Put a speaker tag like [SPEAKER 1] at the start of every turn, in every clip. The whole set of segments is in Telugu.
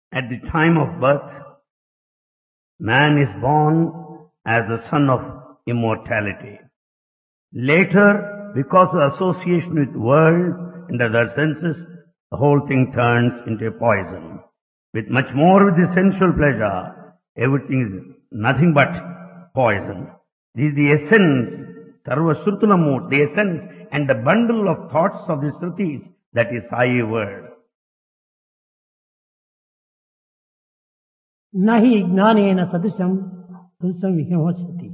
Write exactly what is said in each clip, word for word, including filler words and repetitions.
[SPEAKER 1] At the time of birth, man is born as the son of immortality. Later, because of association with world and other senses, the whole thing turns into a poison. With much more with the sensual pleasure, everything is nothing but poison. This is the essence, Sarva Shrutulamu, the essence and the bundle of thoughts of the Shrutis, that is Sai word.
[SPEAKER 2] Nahi gnanena sadusam dusam vihyamosati.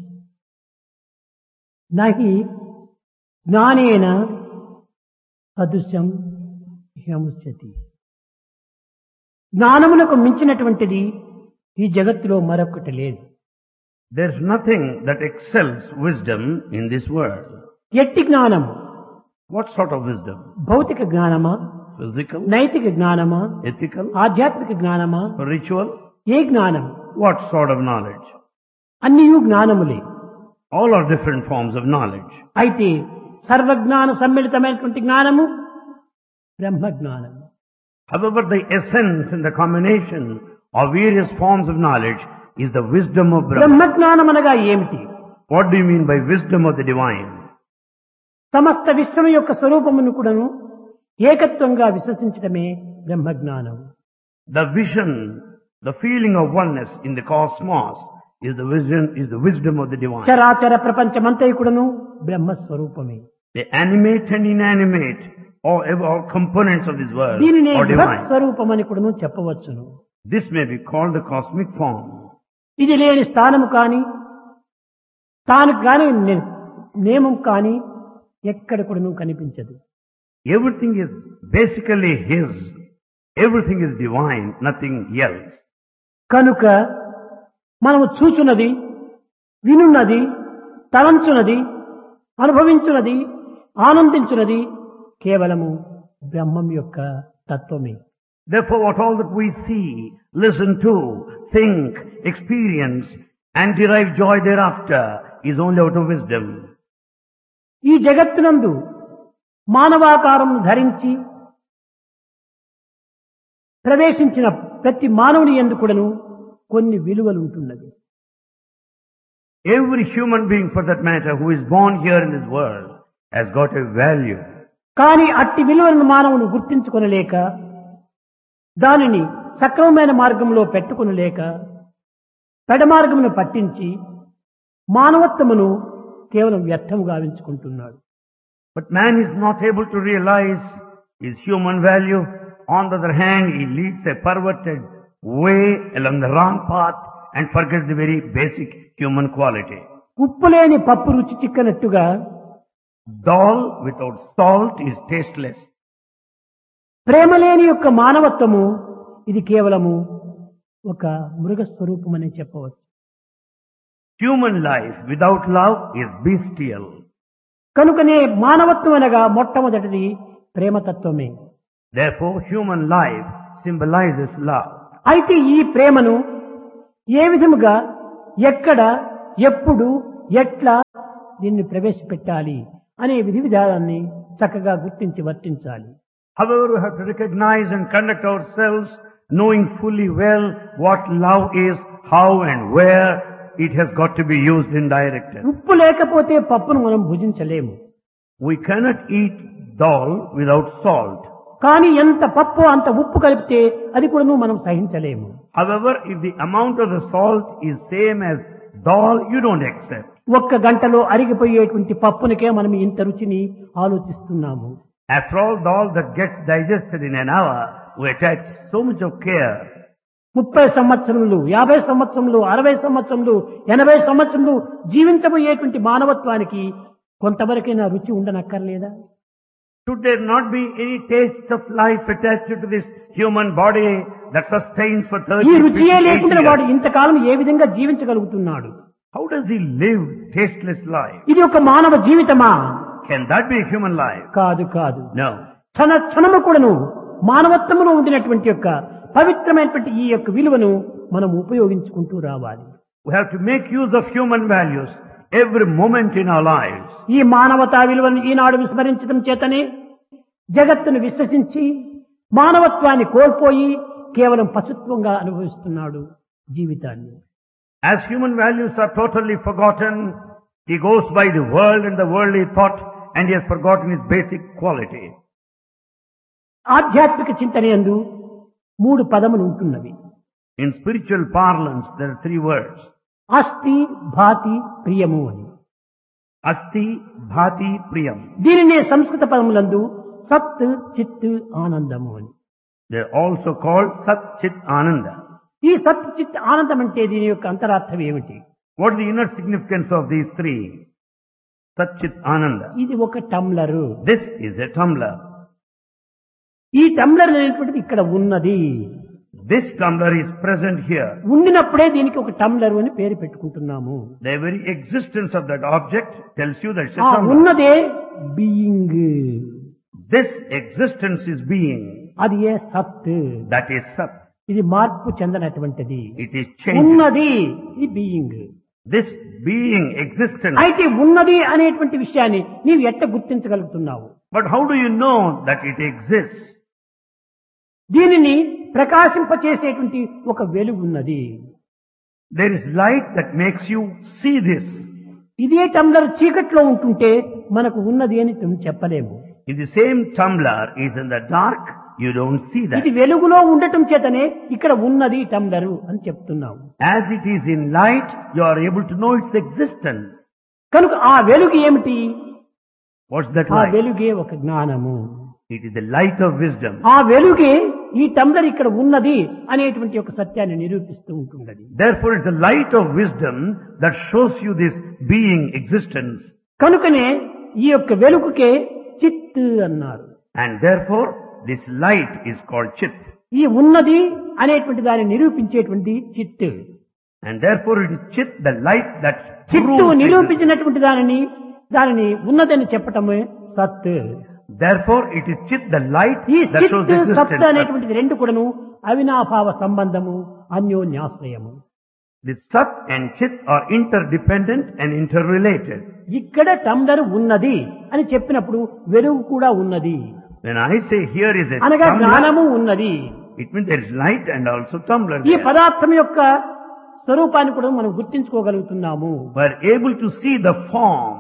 [SPEAKER 2] Nahi జ్ఞానేన సదృశ్యం విహముచ్యతి. జ్ఞానమునకు మించినటువంటిది ఈ జగత్తులో మరొకటి లేదు.
[SPEAKER 1] There is nothing that excels wisdom in this world.
[SPEAKER 2] ఎట్టి జ్ఞానము?
[SPEAKER 1] What sort of wisdom?
[SPEAKER 2] భౌతిక జ్ఞానమా,
[SPEAKER 1] Physical,
[SPEAKER 2] నైతిక జ్ఞానమా,
[SPEAKER 1] ethical,
[SPEAKER 2] ఆధ్యాత్మిక జ్ఞానమా,
[SPEAKER 1] ritual?
[SPEAKER 2] ఏ జ్ఞానం?
[SPEAKER 1] What sort of knowledge?
[SPEAKER 2] అన్నియు జ్ఞానములే.
[SPEAKER 1] All are different forms of knowledge.
[SPEAKER 2] అయితే సర్వజ్ఞాన సమ్మిళితమైనటువంటి జ్ఞానము బ్రహ్మ జ్ఞానము.
[SPEAKER 1] However, the essence and the combination of various forms of knowledge is the wisdom of Brahma.
[SPEAKER 2] బ్రహ్మ జ్ఞానం అనగా ఏమిటి?
[SPEAKER 1] What do you mean by wisdom of the divine?
[SPEAKER 2] సమస్త విశ్వం యొక్క స్వరూపమును కూడాను ఏకత్వంగా విశ్వసించడమే బ్రహ్మ జ్ఞానం.
[SPEAKER 1] The vision, the feeling of oneness in the cosmos is the vision, is the wisdom of the divine.
[SPEAKER 2] చరాచర ప్రపంచమంతయు కూడాను బ్రహ్మ స్వరూపమే.
[SPEAKER 1] The animate and inanimate, all, all components of this world
[SPEAKER 2] దీనినే
[SPEAKER 1] are
[SPEAKER 2] బృహత్
[SPEAKER 1] divine.
[SPEAKER 2] స్వరూపమని కూడాను చెప్పవచ్చును.
[SPEAKER 1] This may be called the cosmic form.
[SPEAKER 2] ఇది లేని స్థానము కాని తాను కాని నియమం కాని ఎక్కడ కూడాను కనిపించదు.
[SPEAKER 1] Everything is basically His. Everything is divine, nothing else.
[SPEAKER 2] కనుక మనము చూచున్నది, వినున్నది, తలంచున్నది, అనుభవించున్నది, ఆనందించున్నది కేవలము బ్రహ్మం యొక్క తత్వమే.
[SPEAKER 1] Therefore, what all that we see, listen to, think, experience, and derive joy thereafter is only out of wisdom.
[SPEAKER 2] ఈ జగత్తునందు మానవాకారం ధరించి ప్రవేశించిన ప్రతి మానవుని యందు కూడాను కొన్ని విలువలు ఉంటున్నది.
[SPEAKER 1] Every human being, for that matter, who is born here in this world has got a value.
[SPEAKER 2] కానీ అట్టి విలువలను మానవుని గుర్తించుకొనలేక దానిని సక్రమమైన మార్గంలో పెట్టుకొనలేక పెడమార్గమును పట్టించి మానవత్వమును కేవలం వ్యర్థము గావించుకుంటున్నాడు.
[SPEAKER 1] But man is not able to realize his human value. On the other hand, he leads a perverted way along the wrong path and forgets the very basic human quality.
[SPEAKER 2] ఉప్పు లేని పప్పు రుచి చిక్కనట్టుగా
[SPEAKER 1] Dal without salt is tasteless.
[SPEAKER 2] ప్రేమ లేని యొక్క మానవత్వము ఇది కేవలము ఒక మృగ స్వరూపమని చెప్పవచ్చు.
[SPEAKER 1] Human life without love is bestial.
[SPEAKER 2] కనుకనే మానవత్వం అనగా మొట్టమొదటిది ప్రేమతత్వమే.
[SPEAKER 1] Therefore, human life symbolizes love.
[SPEAKER 2] అయితే ఈ ప్రేమను ఏ విధముగా, ఎక్కడ, ఎప్పుడు, ఎట్లా దీన్ని ప్రవేశపెట్టాలి అనే విధి విధానాన్ని చక్కగా గుర్తించి వర్తించాలి.
[SPEAKER 1] However, we have to recognize and conduct ourselves knowing fully well what love is, how and where it has got to be used and directed.
[SPEAKER 2] ఉప్పు లేకపోతే పప్పును మనం భుజించలేము.
[SPEAKER 1] We cannot eat dal without salt.
[SPEAKER 2] కానీ ఎంత పప్పు అంత ఉప్పు కలిపితే అది కూడా మనం సహించలేము.
[SPEAKER 1] However, if the amount of the salt is same as dal, you don't accept.
[SPEAKER 2] ఒక్క గంటలో అరిగిపోయేటువంటి పప్పునికే మనం ఇంత రుచిని ఆలోచిస్తున్నాము.
[SPEAKER 1] After all, dal that gets digested in an hour, we attach so much of care.
[SPEAKER 2] ముప్పై సంవత్సరములు, యాభై సంవత్సరములు, అరవై సంవత్సరములు, ఎనభై సంవత్సరములు జీవించబోయేటువంటి మానవత్వానికి కొంతవరకైనా రుచి ఉండనక్కర్లేదా?
[SPEAKER 1] Should there not be any taste of life attached to this human body that sustains for thirty,
[SPEAKER 2] ఈ
[SPEAKER 1] fifty,
[SPEAKER 2] రుచియే
[SPEAKER 1] eighty
[SPEAKER 2] లేకుండా వాడు
[SPEAKER 1] years?
[SPEAKER 2] ఇంతకాలం ఏ విధంగా జీవించగలుగుతున్నాడు?
[SPEAKER 1] How does he live tasteless life?
[SPEAKER 2] ఇది ఒక మానవ జీవితమా?
[SPEAKER 1] Can that be a human life?
[SPEAKER 2] కాదు కాదు.
[SPEAKER 1] No.
[SPEAKER 2] క్షణ క్షణము కూడాను మానవత్వములో ఉండినటువంటి యొక్క పవిత్రమైనటువంటి ఈ యొక్క విలువను మనం ఉపయోగించుకుంటూ రావాలి.
[SPEAKER 1] We have to make use of human values every moment in our lives.
[SPEAKER 2] ఈ మానవతా విలువను ఈనాడు విస్మరించడం చేతనే జగత్తును విశ్వసించి మానవత్వాన్ని కోల్పోయి కేవలం పశుత్వంగా అనుభవిస్తున్నాడు జీవితాన్ని.
[SPEAKER 1] As human values are totally forgotten, he goes by the world and the worldly thought, and he has forgotten his basic quality.
[SPEAKER 2] ఆధ్యాత్మిక చింతనయందు మూడు పదములు ఉంటున్నవి.
[SPEAKER 1] In spiritual parlance, there are three words.
[SPEAKER 2] అస్థి, భాతి, ప్రియము అని.
[SPEAKER 1] Asti, Bhati, Priyam.
[SPEAKER 2] దీనినే సంస్కృత పదములందు సత్, చిత్, ఆనందము అని.
[SPEAKER 1] They are also called Sat, Chit, Ananda.
[SPEAKER 2] ఈ సత్, చిత్, ఆనందం అంటే దీని యొక్క అంతరార్థం ఏమిటి?
[SPEAKER 1] What is the inner significance of these three? Sat, Chit, Ananda.
[SPEAKER 2] ఇది ఒక టంబ్లరు.
[SPEAKER 1] This is a tumbler.
[SPEAKER 2] ఈ టంబ్లర్ అనేటువంటిది ఇక్కడ ఉన్నది.
[SPEAKER 1] This tumbler is present here.
[SPEAKER 2] ఉండినప్పుడే దీనికి ఒక టంబ్లర్ అని పేరు పెట్టుకుంటున్నాము.
[SPEAKER 1] The very existence of that object tells you that it's a
[SPEAKER 2] ఆ
[SPEAKER 1] tumbler.
[SPEAKER 2] ఉన్నదే being.
[SPEAKER 1] This existence is being.
[SPEAKER 2] అది ఏ సత్.
[SPEAKER 1] That is Sat.
[SPEAKER 2] ఇది మార్పు చెందనటువంటిది.
[SPEAKER 1] It is changing.
[SPEAKER 2] ఉన్నది ఇది బీయింగ్.
[SPEAKER 1] This being, existence.
[SPEAKER 2] అయితే ఉన్నది అనేటువంటి విషయాన్ని నీవు ఎట్ట గుర్తించగలుగుతున్నావు?
[SPEAKER 1] But how do you know that it exists?
[SPEAKER 2] దీనిని ప్రకాశింపచేసేటువంటి ఒక వెలుగు ఉన్నది.
[SPEAKER 1] There is light that makes you see this.
[SPEAKER 2] ఇదే టంబ్లర్ చీకట్లో ఉంటుంటే మనకు ఉన్నది అని చెప్పలేము.
[SPEAKER 1] If the same tumbler is in the dark, you don't see that.
[SPEAKER 2] ఇది వెలుగులో ఉండటం చేతనే ఇక్కడ ఉన్నది టంబ్లరు అని చెప్తున్నాము.
[SPEAKER 1] As it is in light, you are able to know its existence.
[SPEAKER 2] కనుక ఆ వెలుగు ఏమిటి?
[SPEAKER 1] What's that
[SPEAKER 2] ఆ
[SPEAKER 1] light?
[SPEAKER 2] వెలుగే ఒక జ్ఞానము.
[SPEAKER 1] It is the light of wisdom.
[SPEAKER 2] ఆ వెలుగే ఈ టంబ్లర్ ఇక్కడ ఉన్నది అనేటువంటి ఒక సత్యాన్ని నిరూపిస్తూ ఉంటున్నది.
[SPEAKER 1] Therefore, it's the light of wisdom that shows you this being, existence.
[SPEAKER 2] కనుకనే ఈ యొక్క వెలుగుకే చిత్ అన్నారు.
[SPEAKER 1] And therefore, this light is called Chit.
[SPEAKER 2] ఈ ఉన్నది అనేటువంటి దాన్ని నిరూపించేటువంటి చిత్.
[SPEAKER 1] And therefore, it is Chit, the light that
[SPEAKER 2] చిత్తు
[SPEAKER 1] proves existence.
[SPEAKER 2] నిరూపించినటువంటి దానిని దానిని ఉన్నదని చెప్పటమే సత్.
[SPEAKER 1] Therefore, it is Chit, the light
[SPEAKER 2] ఈ
[SPEAKER 1] that shows
[SPEAKER 2] చిత్ సత్
[SPEAKER 1] existence.
[SPEAKER 2] అనేటువంటిది రెండు కూడాను అవినాభావ సంబంధము, అన్యోన్యాశ్రయము.
[SPEAKER 1] The Sat and Chit are interdependent and interrelated.
[SPEAKER 2] ఇక్కడ టంబ్లర్ ఉన్నది అని చెప్పినప్పుడు వెలుగు కూడా ఉన్నది.
[SPEAKER 1] When I say here is a
[SPEAKER 2] అనగా
[SPEAKER 1] tumbler,
[SPEAKER 2] జ్ఞానము ఉన్నది.
[SPEAKER 1] it means there is light and also tumbler
[SPEAKER 2] ఈ
[SPEAKER 1] there.
[SPEAKER 2] పదార్థం యొక్క స్వరూపాన్ని కూడా మనం గుర్తించుకోగలుగుతున్నాము.
[SPEAKER 1] We are able to see the form.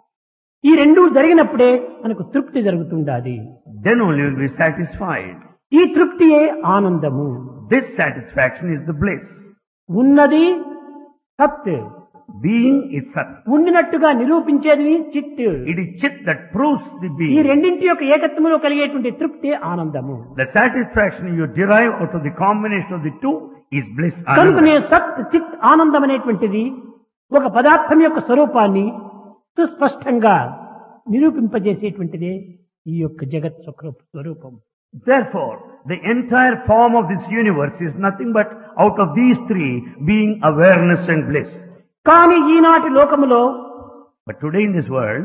[SPEAKER 2] ఈ రెండు జరిగినప్పుడే మనకు తృప్తి జరుగుతుండాలి.
[SPEAKER 1] Then only we will be satisfied.
[SPEAKER 2] ఈ తృప్తియే ఆనందము.
[SPEAKER 1] This satisfaction is the bliss.
[SPEAKER 2] ఉన్నది సత్,
[SPEAKER 1] Being is Sat.
[SPEAKER 2] ఉండినట్టుగా నిరూపించేది చిత్.
[SPEAKER 1] It is Chit that proves the
[SPEAKER 2] ఈ
[SPEAKER 1] being.
[SPEAKER 2] రెండింటి యొక్క ఏకత్వంలో కలిగేటువంటి తృప్తి ఆనందము.
[SPEAKER 1] The satisfaction you derive out of the combination of the two is bliss.
[SPEAKER 2] కనుకనే
[SPEAKER 1] Ananda.
[SPEAKER 2] సత్ చిత్ ఆనందం అనేటువంటిది ఒక పదార్థం యొక్క స్వరూపాన్ని సుస్పష్టంగా నిరూపింపజేసేటువంటిదే ఈ యొక్క జగత్ స్వరూపం.
[SPEAKER 1] Therefore, the entire form of this universe is nothing but out of these three being awareness and bliss.
[SPEAKER 2] కానీ ఈనాటి లోకములో
[SPEAKER 1] But today in this world,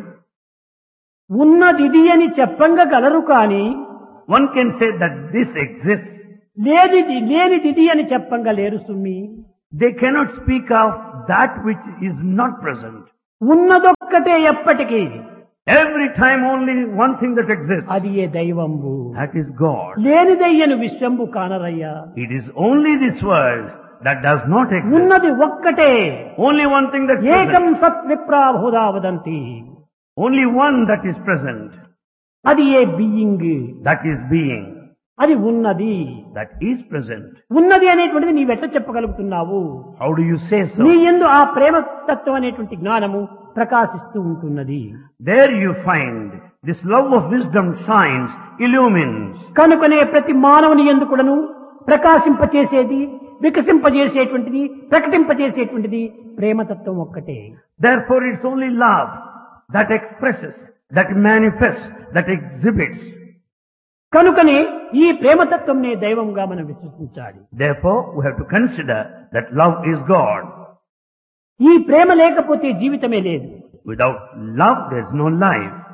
[SPEAKER 2] ఉన్నదిది అని చెప్పంగా గలరు కానీ
[SPEAKER 1] one can say that this exists.
[SPEAKER 2] లేనిది లేనిదిది అని చెప్పంగా లేరు సుమ్మి.
[SPEAKER 1] They cannot speak of that which is not present.
[SPEAKER 2] ఉన్నదొక్కటే ఎప్పటికీ.
[SPEAKER 1] Every time only one thing that exists.
[SPEAKER 2] అది ఏ దైవంబు.
[SPEAKER 1] That is God.
[SPEAKER 2] లేనిదయ్యను విశ్వంబు కానరయ్యా.
[SPEAKER 1] It is only this world that does not exist.
[SPEAKER 2] ఉన్నది ఒక్కటే.
[SPEAKER 1] Only one thing that is
[SPEAKER 2] ఏకం
[SPEAKER 1] present.
[SPEAKER 2] సత్ విప్రాభూదా వదంతి.
[SPEAKER 1] Only one that is present.
[SPEAKER 2] అది ఏ బీయింగ్.
[SPEAKER 1] That is being.
[SPEAKER 2] అది ఉన్నది.
[SPEAKER 1] That is present.
[SPEAKER 2] ఉన్నది అనేటువంటిది నీవెట్ట చెప్పగలుగుతున్నావు?
[SPEAKER 1] How do you say so?
[SPEAKER 2] నీ యందు ఆ ప్రేమ తత్వం అనేటువంటి జ్ఞానము ప్రకాశిస్తూ ఉంటున్నది.
[SPEAKER 1] There you find this love of wisdom shines, illumines.
[SPEAKER 2] కనుకనే ప్రతి మానవుని యందు కూడాను ప్రకాశింపచేసేది, వికసింపజేసేటువంటిది, ప్రకటింపజేసేటువంటిది ప్రేమతత్వం ఒక్కటే.
[SPEAKER 1] Therefore it's only love that expresses, that manifests, that exhibits.
[SPEAKER 2] కనుకనే ఈ ప్రేమతత్వంనే దైవంగా మనం విశ్వసించాలి.
[SPEAKER 1] Therefore we have to consider that love is God.
[SPEAKER 2] ఈ ప్రేమ లేకపోతే జీవితమే లేదు.
[SPEAKER 1] Without love there is no life.